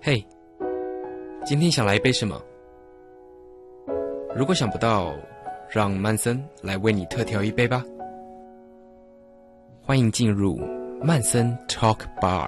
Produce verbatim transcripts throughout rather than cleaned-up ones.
嘿，今天想来一杯什么？如果想不到，让曼森来为你特调一杯吧。欢迎进入曼森 Talk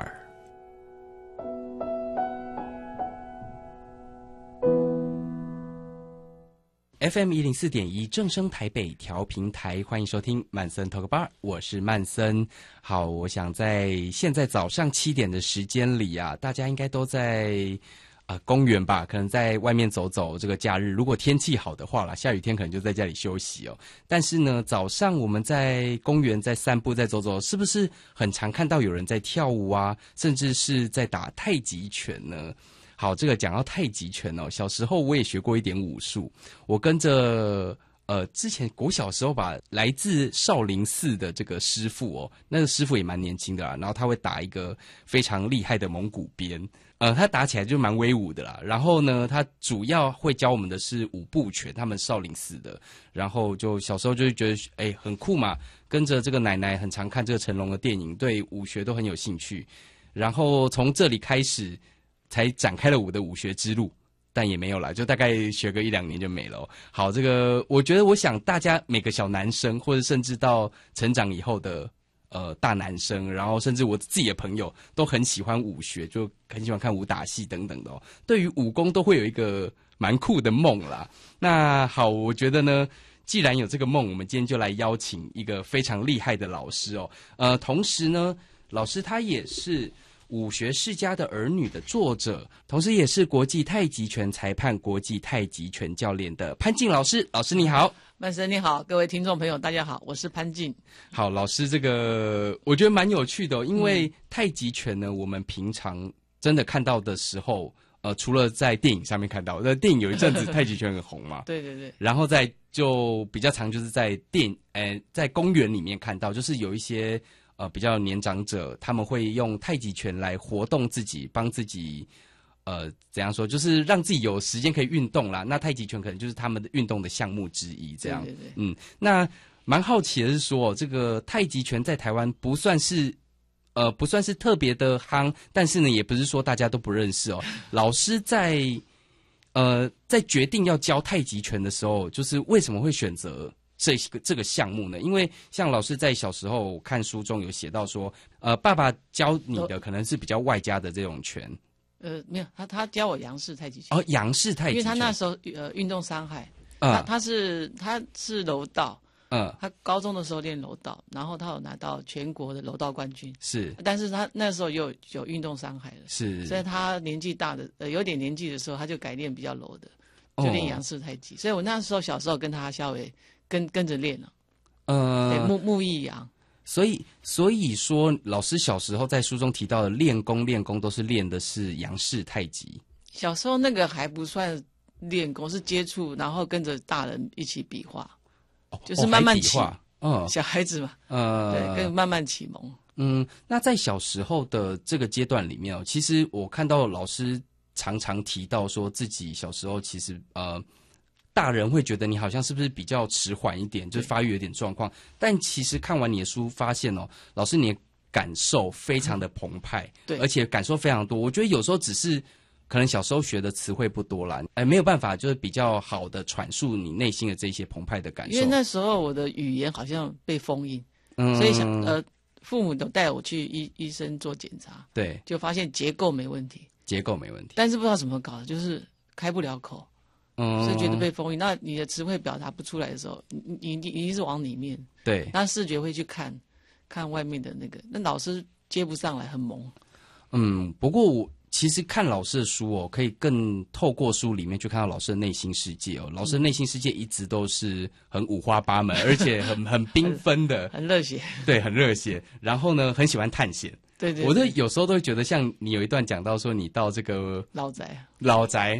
Bar。F M 一零四点一正声台北调频台，欢迎收听曼森 Talk Bar， 我是曼森。好，我想在现在早上七点的时间里啊，大家应该都在呃公园吧，可能在外面走走。这个假日如果天气好的话啦，下雨天可能就在家里休息哦。但是呢，早上我们在公园在散步在走走，是不是很常看到有人在跳舞啊，甚至是在打太极拳呢？好，这个讲到太极拳哦，小时候我也学过一点武术，我跟着呃之前国小时候吧，来自少林寺的这个师傅哦，那个师傅也蛮年轻的啦，然后他会打一个非常厉害的蒙古鞭，呃，他打起来就蛮威武的啦。然后呢，他主要会教我们的是五步拳，他们少林寺的。然后就小时候就觉得哎很酷嘛，跟着这个奶奶很常看这个成龙的电影，对武学都很有兴趣。然后从这里开始。才展开了我的武学之路，但也没有啦，就大概学个一两年就没了哦。好，这个我觉得，我想大家每个小男生，或者甚至到成长以后的呃大男生，然后甚至我自己的朋友，都很喜欢武学，就很喜欢看武打戏等等的哦。对于武功都会有一个蛮酷的梦啦。那好，我觉得呢，既然有这个梦，我们今天就来邀请一个非常厉害的老师哦。呃，同时呢，老师他也是武学世家的儿女的作者，同时也是国际太极拳裁判、国际太极拳教练的潘靖老师。老师你好。 曼森你好，各位听众朋友大家好，我是潘靖。 好，老师这个我觉得蛮有趣的哦，因为太极拳呢，我们平常真的看到的时候，呃，除了在电影上面看到，在电影有一阵子太极拳很红嘛， 对对对， 然后再就比较常就是在电，呃，在公园里面看到，就是有一些。呃，比较年长者，他们会用太极拳来活动自己，帮自己，呃，怎样说，就是让自己有时间可以运动啦。那太极拳可能就是他们的运动的项目之一，这样。 对对对。 嗯，那蛮好奇的是说，这个太极拳在台湾不算是，呃，不算是特别的夯，但是呢，也不是说大家都不认识哦。老师在，呃，在决定要教太极拳的时候，就是为什么会选择这个这个项目呢？因为像老师在小时候看书中有写到说，呃，爸爸教你的可能是比较外家的这种拳。 呃，没有，他他教我杨氏太极拳。 哦，杨氏太极拳。 因为他那时候呃运动伤害，嗯、他他是他是柔道，嗯，他高中的时候练柔道，然后他有拿到全国的柔道冠军。是，但是他那时候有有运动伤害了，是，所以他年纪大的呃有点年纪的时候，他就改练比较柔的，就练杨氏太极。哦、所以我那时候小时候跟他稍微。跟跟着练了，呃，木木易阳， 所以所以说，老师小时候在书中提到的练功练功，都是练的是杨氏太极。 小时候那个还不算练功，是接触，然后跟着大人一起比划，哦、就是慢慢起，嗯，小孩子嘛，呃，对，跟慢慢启蒙。 嗯，那在小时候的这个阶段里面哦，其实我看到老师常常提到说自己小时候其实呃。大人会觉得你好像是不是比较迟缓一点，就是发育有点状况。但其实看完你的书，发现哦，老师你的感受非常的澎湃，对，而且感受非常多。我觉得有时候只是可能小时候学的词汇不多啦，哎，没有办法，就是比较好的阐述你内心的这些澎湃的感受。 因为那时候我的语言好像被封印，嗯，所以想呃，父母都带我去医医生做检查，对，就发现结构没问题， 结构没问题， 但是不知道怎么搞的，就是开不了口。嗯，所以觉得被封印。那你的词汇表达不出来的时候，你你你一定是往里面，对，那视觉会去看，看外面的那个，那老师接不上来，很懵。 嗯，不过我其实看老师的书哦，可以更透过书里面去看到老师的内心世界哦。老师的内心世界一直都是很五花八门，而且很很缤纷的， 很热血， 对，很热血。然后呢，很喜欢探险。 对 对, 对， 我都有时候都会觉得，像你有一段讲到说，你到这个老宅， 老宅。